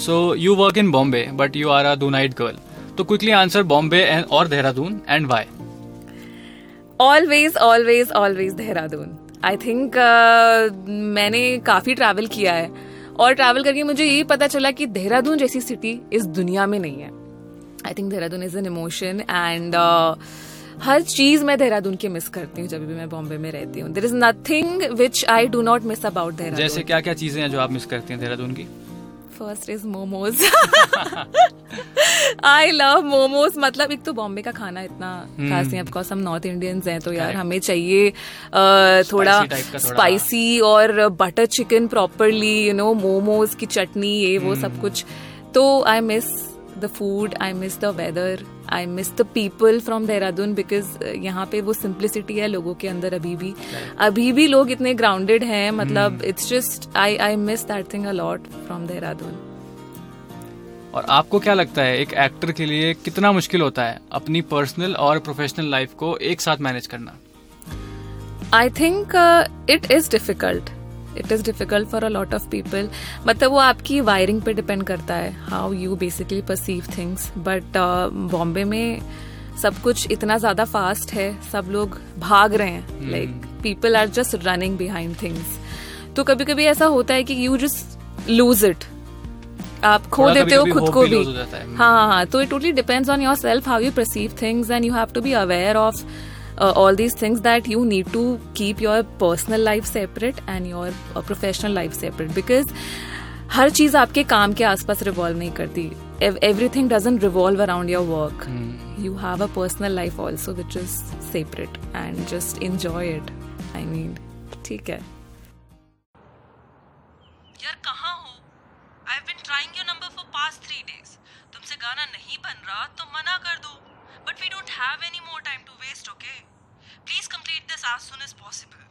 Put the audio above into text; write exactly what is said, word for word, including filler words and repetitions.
So you work in Bombay, but you are a Dunaite girl. So quickly answer Bombay and or Dehradun and why? Always, always, always Dehradun. I think uh, मैंने काफ़ी travel किया है और travel करके मुझे यही पता चला कि देहरादून जैसी सिटी इस दुनिया में नहीं है. I think Dehradun is an emotion and हर चीज़ मैं देहरादून की मिस करती हूँ जब भी मैं बॉम्बे में रहती हूँ. There is nothing which I do not miss about Dehradun. जैसे क्या क्या चीज़ें हैं जो आप मिस करती हैं देहरादून की? First is momos. I love momos. मतलब एक तो बॉम्बे का खाना इतना खास नहीं, ऑफकोर्स हम नॉर्थ इंडियंस हैं तो यार हमें चाहिए uh, थोड़ा स्पाइसी और butter chicken properly, you know, momos की चटनी, ये वो सब कुछ. तो I miss the food, I miss the weather, I miss the people from Dehradun because यहाँ पे वो सिंप्लिसिटी है लोगों के अंदर अभी भी. अभी भी लोग इतने ग्राउंडेड हैं. मतलब it's just I I miss that thing a lot from Dehradun. और आपको क्या लगता है एक एक्टर के लिए कितना मुश्किल होता है अपनी पर्सनल और प्रोफेशनल लाइफ को एक साथ मैनेज करना? I think it is difficult. It is difficult for a lot of people. मतलब वो आपकी वायरिंग पे डिपेंड करता है, how you basically perceive things. But Bombay में सब कुछ इतना ज्यादा फास्ट है, सब लोग भाग रहे हैं, like people are just running behind things. तो कभी कभी ऐसा होता है कि यू जस्ट लूज इट, आप खो देते हो खुद को भी. हाँ हाँ हाँ. तो it totally depends on your self how you perceive things and you have to be aware of Uh, all these things that you need to keep your personal life separate and your uh, professional life separate because हर चीज आपके काम के आसपास revolve नहीं करती. Everything doesn't revolve around your work. Hmm. You have a personal life also which is separate and just enjoy it. I mean, ठीक है. यार कहाँ हो? I've been trying your number for past three days. तुमसे गाना नहीं बन रहा तो मना कर दो. But we don't have any more time to waste, okay? Please complete this as soon as possible.